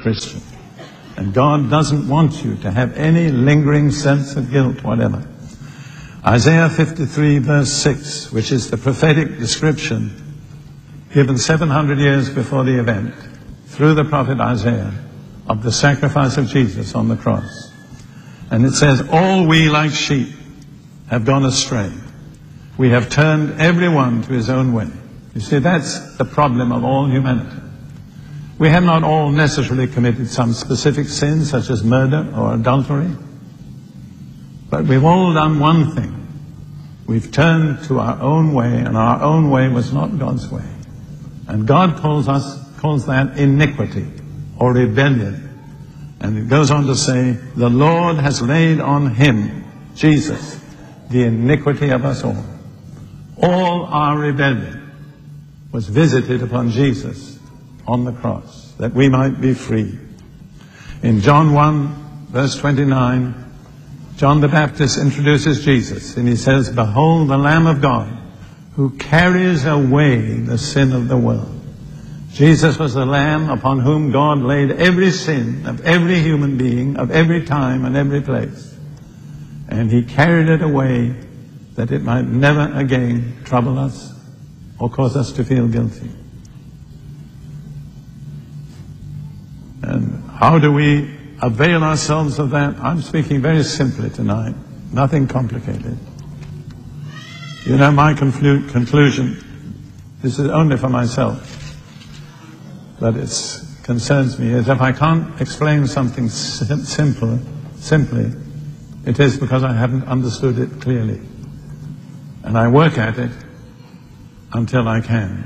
Christian. And God doesn't want you to have any lingering sense of guilt, whatever. Isaiah 53 verse 6, which is the prophetic description given 700 years before the event, through the prophet Isaiah, of the sacrifice of Jesus on the cross. And it says, all we like sheep have gone astray. We have turned everyone to his own way. You see, that's the problem of all humanity. We have not all necessarily committed some specific sin, such as murder or adultery. But we've all done one thing. We've turned to our own way, and our own way was not God's way. And God calls that iniquity or rebellion. And it goes on to say, the Lord has laid on him, Jesus, the iniquity of us all. All our rebellion was visited upon Jesus on the cross, that we might be free. In John 1, verse 29, John the Baptist introduces Jesus, and he says, behold the Lamb of God, who carries away the sin of the world. Jesus was the Lamb upon whom God laid every sin of every human being, of every time and every place. And he carried it away that it might never again trouble us or cause us to feel guilty. And how do we avail ourselves of that? I'm speaking very simply tonight, nothing complicated. You know, my conclusion, this is only for myself, but it concerns me, is if I can't explain something simply, it is because I haven't understood it clearly. And I work at it until I can.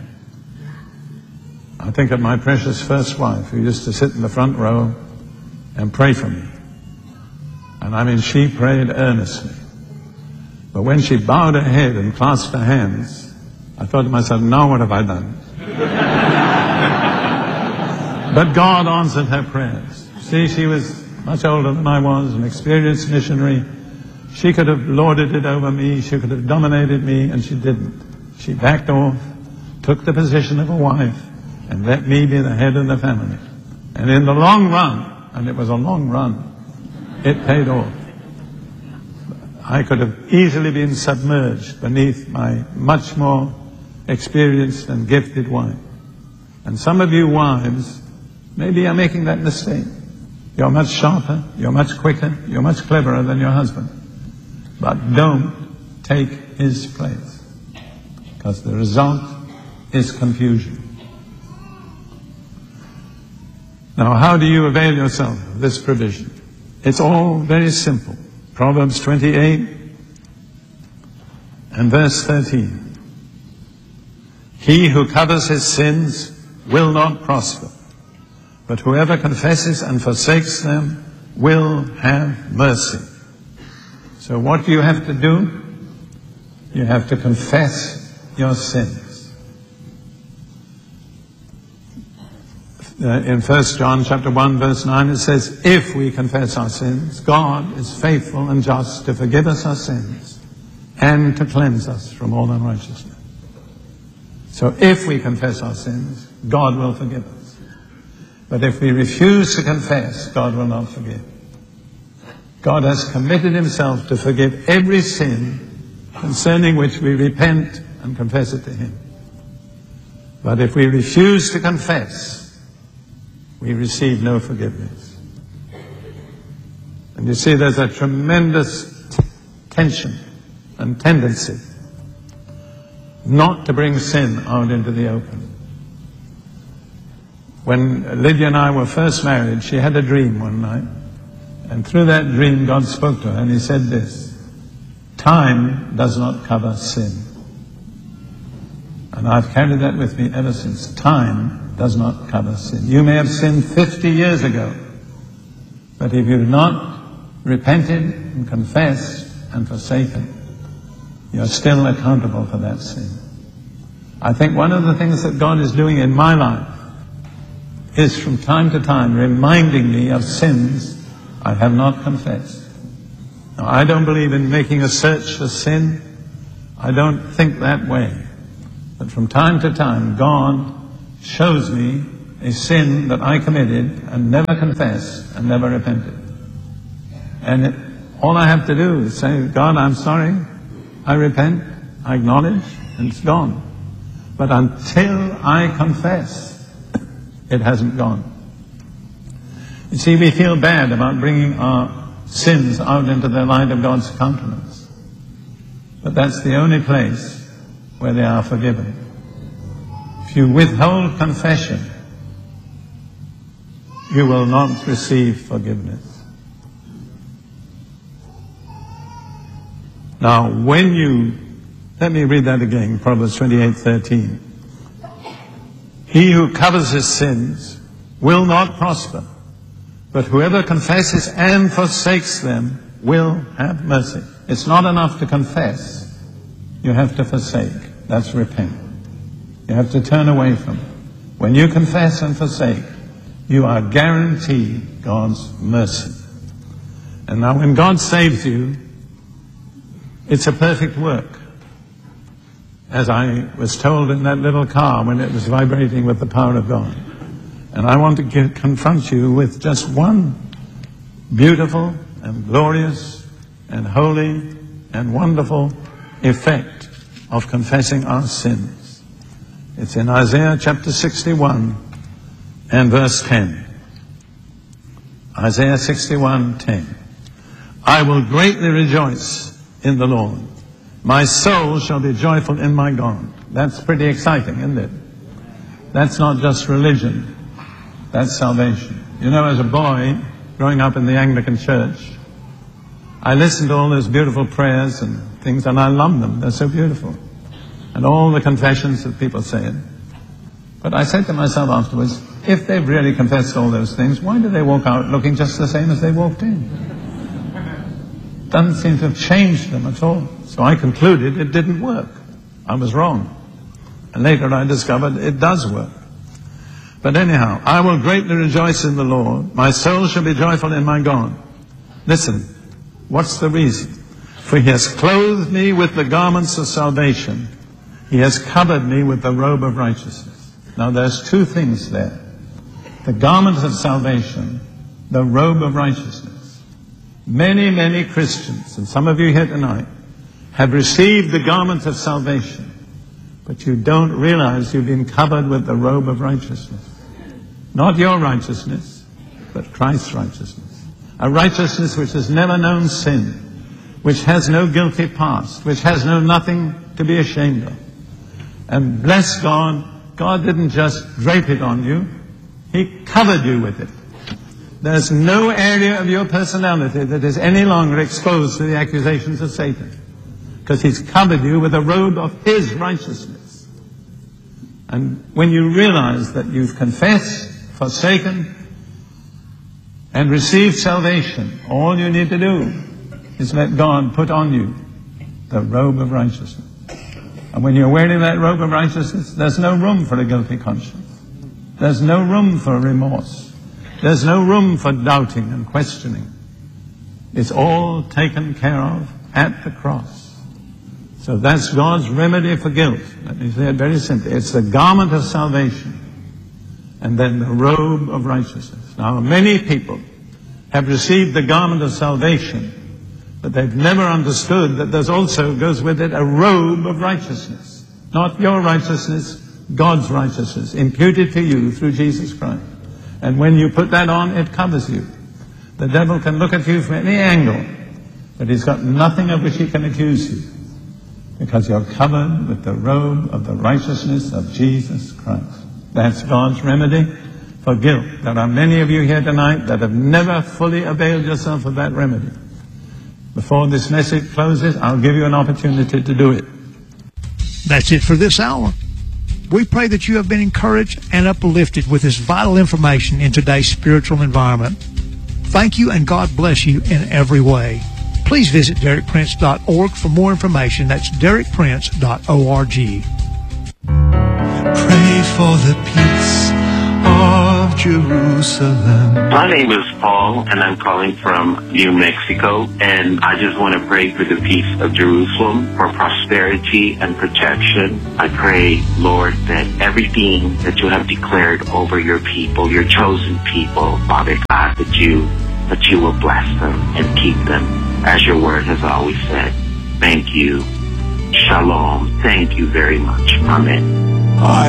I think of my precious first wife, who used to sit in the front row and pray for me. And I mean, she prayed earnestly. But when she bowed her head and clasped her hands, I thought to myself, now what have I done? But God answered her prayers. See, she was much older than I was, an experienced missionary. She could have lorded it over me, she could have dominated me, and she didn't. She backed off, took the position of a wife, and let me be the head of the family. And in the long run, and it was a long run, it paid off. I could have easily been submerged beneath my much more experienced and gifted wife. And some of you wives, maybe are making that mistake. You're much sharper, you're much quicker, you're much cleverer than your husband. But don't take his place, because the result is confusion. Now, how do you avail yourself of this provision? It's all very simple. Proverbs 28 and verse 13. He who covers his sins will not prosper, but whoever confesses and forsakes them will have mercy. So what do you have to do? You have to confess your sins. In 1 John chapter 1 verse 9 it says, if we confess our sins, God is faithful and just to forgive us our sins and to cleanse us from all unrighteousness. So if we confess our sins, God will forgive us. But if we refuse to confess, God will not forgive. God has committed himself to forgive every sin concerning which we repent and confess it to him. But if we refuse to confess, we receive no forgiveness. And you see, there's a tremendous tension and tendency not to bring sin out into the open. When Lydia and I were first married, she had a dream one night. And through that dream, God spoke to her, and he said this: time does not cover sin. And I've carried that with me ever since. Time does not cover sin. You may have sinned 50 years ago, but if you've not repented and confessed and forsaken, you're still accountable for that sin. I think one of the things that God is doing in my life is from time to time reminding me of sins I have not confessed. Now, I don't believe in making a search for sin. I don't think that way. But from time to time, God shows me a sin that I committed and never confessed and never repented. And all I have to do is say, God, I'm sorry, I repent, I acknowledge, and it's gone. But until I confess, it hasn't gone. You see, we feel bad about bringing our sins out into the light of God's countenance. But that's the only place where they are forgiven. If you withhold confession, you will not receive forgiveness. Now, let me read that again, Proverbs 28:13. He who covers his sins will not prosper, but whoever confesses and forsakes them will have mercy. It's not enough to confess. You have to forsake. That's repent. You have to turn away from it. When you confess and forsake, you are guaranteed God's mercy. And now when God saves you, it's a perfect work. As I was told in that little car when it was vibrating with the power of God. And I want to confront you with just one beautiful and glorious and holy and wonderful effect of confessing our sins. It's in Isaiah chapter 61 and verse 10. Isaiah 61:10. I will greatly rejoice in the Lord. My soul shall be joyful in my God. That's pretty exciting, isn't it? That's not just religion. That's salvation. You know, as a boy, growing up in the Anglican Church, I listened to all those beautiful prayers and things, and I love them. They're so beautiful. And all the confessions that people say. But I said to myself afterwards, if they've really confessed all those things, why do they walk out looking just the same as they walked in? Doesn't seem to have changed them at all. So I concluded it didn't work. I was wrong. And later I discovered it does work. But anyhow, I will greatly rejoice in the Lord. My soul shall be joyful in my God. Listen, what's the reason? For he has clothed me with the garments of salvation. He has covered me with the robe of righteousness. Now there's two things there. The garment of salvation, the robe of righteousness. Many, many Christians, and some of you here tonight, have received the garment of salvation, but you don't realize you've been covered with the robe of righteousness. Not your righteousness, but Christ's righteousness. A righteousness which has never known sin, which has no guilty past, which has no nothing to be ashamed of. And bless God, God didn't just drape it on you, He covered you with it. There's no area of your personality that is any longer exposed to the accusations of Satan, because He's covered you with a robe of His righteousness. And when you realize that you've confessed, forsaken, and received salvation, all you need to do is let God put on you the robe of righteousness. And when you're wearing that robe of righteousness, there's no room for a guilty conscience. There's no room for remorse. There's no room for doubting and questioning. It's all taken care of at the cross. So that's God's remedy for guilt. Let me say it very simply. It's the garment of salvation and then the robe of righteousness. Now, many people have received the garment of salvation, but they've never understood that there's also goes with it a robe of righteousness. Not your righteousness, God's righteousness, imputed to you through Jesus Christ. And when you put that on, it covers you. The devil can look at you from any angle, but he's got nothing of which he can accuse you, because you're covered with the robe of the righteousness of Jesus Christ. That's God's remedy for guilt. There are many of you here tonight that have never fully availed yourself of that remedy. Before this message closes, I'll give you an opportunity to do it. That's it for this hour. We pray that you have been encouraged and uplifted with this vital information in today's spiritual environment. Thank you, and God bless you in every way. Please visit DerrickPrince.org for more information. That's DerrickPrince.org. Pray for the peace of Jerusalem. My name is Paul, and I'm calling from New Mexico, and I just want to pray for the peace of Jerusalem, for prosperity and protection. I pray, Lord, that everything that you have declared over your people, your chosen people, Father God, that you will bless them and keep them, as your word has always said. Thank you. Shalom. Thank you very much. Amen.